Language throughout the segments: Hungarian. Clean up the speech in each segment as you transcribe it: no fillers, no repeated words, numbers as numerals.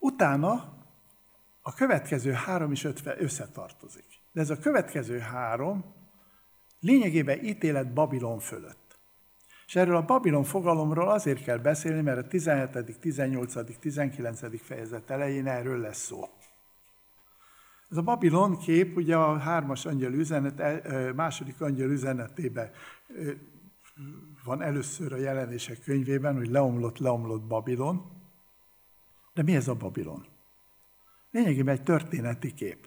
Utána a következő 3 is összetartozik. De ez a következő 3 lényegében ítélet Babilon fölött. És erről a Babilon fogalomról azért kell beszélni, mert a 17., 18., 19. fejezet elején erről lesz szó. Ez a Babilon kép ugye a 3. angyal üzenet, második angyal üzenetében van először a jelenések könyvében, hogy leomlott Babilon. De mi ez a Babilon? Lényegében egy történeti kép.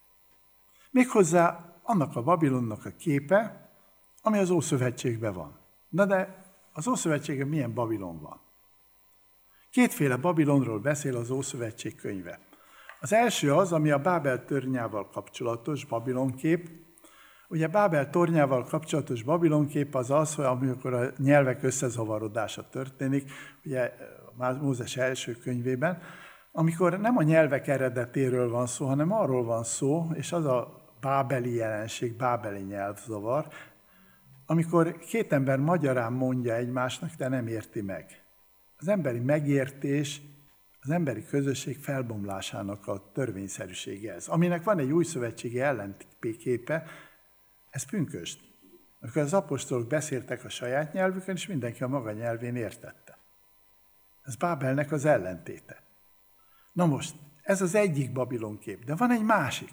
Méghozzá annak a Babilonnak a képe, ami az Ószövetségben van. Na de az Ószövetségben milyen Babilon van? 2 Babilonról beszél az Ószövetség könyve. Az első az, ami a Bábel tornyával kapcsolatos Babilonkép. Ugye Bábel tornyával kapcsolatos Babilonkép az az, hogy amikor a nyelvek összezavarodása történik, ugye Mózes első könyvében, amikor nem a nyelvek eredetéről van szó, hanem arról van szó, és az a bábeli jelenség, bábeli nyelvzavar, amikor 2 ember magyarán mondja egymásnak, de nem érti meg. Az emberi megértés, az emberi közösség felbomlásának a törvényszerűsége ez. Aminek van egy új szövetségi ellenképe, ez pünkösd. Amikor az apostolok beszéltek a saját nyelvükön, és mindenki a maga nyelvén értette. Ez Bábelnek az ellentéte. Na most, ez az egyik Babilon kép, de van egy másik.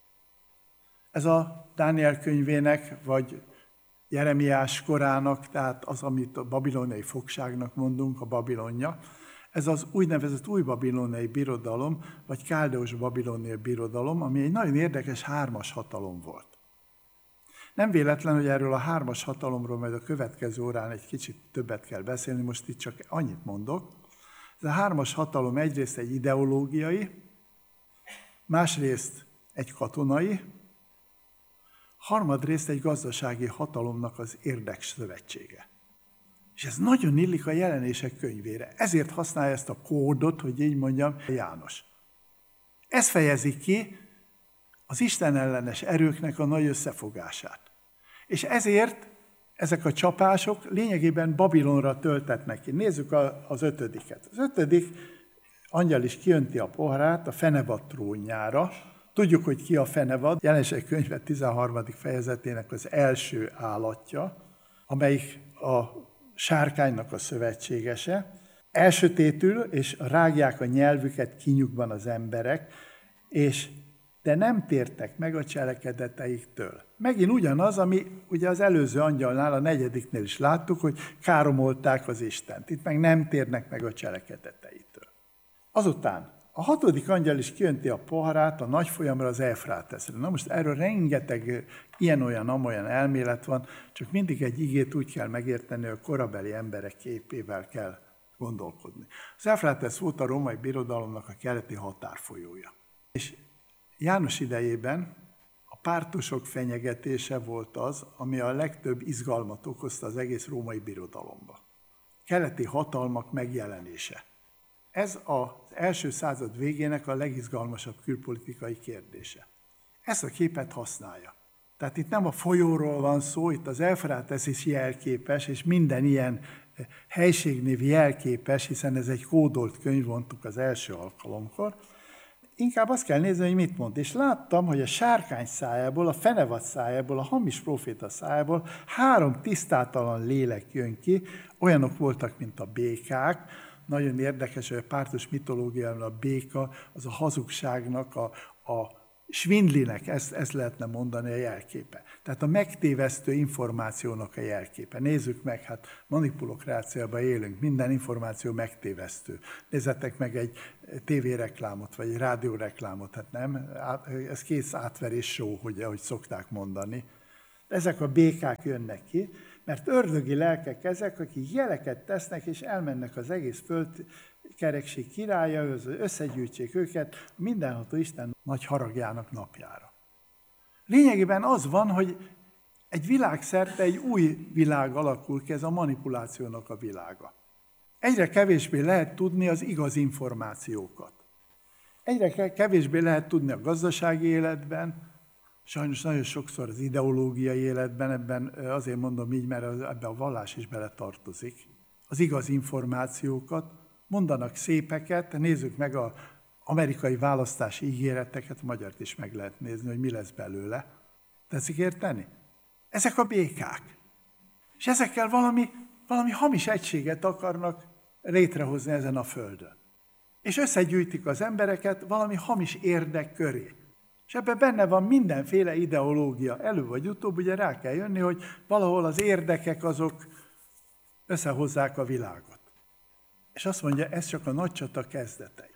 Ez a Dániel könyvének, vagy Jeremiás korának, tehát az, amit a babiloniai fogságnak mondunk, a Babilonja, ez az úgynevezett új babiloniai birodalom, vagy káldeus babiloniai birodalom, ami egy nagyon érdekes 3-as hatalom volt. Nem véletlen, hogy erről a 3-as hatalomról majd a következő órán egy kicsit többet kell beszélni, most itt csak annyit mondok. Ez a 3-as hatalom egyrészt egy ideológiai, másrészt egy katonai, harmadrészt egy gazdasági hatalomnak az érdekszövetsége. És ez nagyon illik a jelenések könyvére. Ezért használja ezt a kódot, hogy így mondjam, János. Ez fejezi ki az Isten ellenes erőknek a nagy összefogását. És ezért ezek a csapások lényegében Babilonra töltetnek ki. Nézzük az 5. Az 5. angyal is kiönti a poharát a Fenevad trónjára. Tudjuk, hogy ki a Fenevad, jelenések könyve 13. fejezetének az első állatja, amelyik a sárkánynak a szövetségese. Elsötétül, és rágják a nyelvüket kinyugban az emberek, de nem tértek meg a cselekedeteiktől. Megint ugyanaz, ami ugye az előző angyalnál, a 4. is láttuk, hogy káromolták az Istent. Itt meg nem térnek meg a cselekedeteitől. Azután a 6. angyal is kiönti a poharát a nagy folyamra, az Eufráteszre. Na most erről rengeteg ilyen-olyan elmélet van, csak mindig egy igét úgy kell megérteni, hogy a korabeli emberek képével kell gondolkodni. Az Eufrátesz volt a római birodalomnak a keleti határfolyója. És János idejében a pártusok fenyegetése volt az, ami a legtöbb izgalmat okozta az egész római birodalomba. Keleti hatalmak megjelenése. Ez az első század végének a legizgalmasabb külpolitikai kérdése. Ezt a képet használja. Tehát itt nem a folyóról van szó, itt az Eufrátesz is jelképes, és minden ilyen helységnév jelképes, hiszen ez egy kódolt könyv, mondtuk az első alkalomkor. Inkább azt kell nézni, hogy mit mond. És láttam, hogy a sárkány szájából, a Fenevad szájából, a hamis próféta szájából 3 tisztátalan lélek jön ki, olyanok voltak, mint a békák. Nagyon érdekes, hogy a pártus mitológiában a béka, az a hazugságnak, a svindlinek, ezt lehetne mondani a jelképe. Tehát a megtévesztő információnak a jelképe. Nézzük meg, hát manipulokráciában élünk, minden információ megtévesztő. Nézzetek meg egy tévéreklámot, vagy egy rádióreklámot, hát nem? Ez kész átverés show, ahogy szokták mondani. Ezek a békák jönnek ki, mert ördögi lelkek ezek, akik jeleket tesznek, és elmennek az egész földkerekség királyahoz, összegyűjtsék őket mindenható Isten nagy haragjának napjára. Lényegében az van, hogy egy világszerte egy új világ alakul ki, ez a manipulációnak a világa. Egyre kevésbé lehet tudni az igaz információkat. Egyre kevésbé lehet tudni a gazdasági életben, sajnos nagyon sokszor az ideológiai életben, ebben azért mondom így, mert ebben a vallás is beletartozik. Az igaz információkat, mondanak szépeket, nézzük meg amerikai választási ígéreteket, magyart is meg lehet nézni, hogy mi lesz belőle. Tetszik érteni? Ezek a békák. És ezekkel valami hamis egységet akarnak létrehozni ezen a földön. És összegyűjtik az embereket valami hamis érdek köré. És ebben benne van mindenféle ideológia. Előbb vagy utóbb ugye rá kell jönni, hogy valahol az érdekek azok összehozzák a világot. És azt mondja, ez csak a nagy csata kezdete.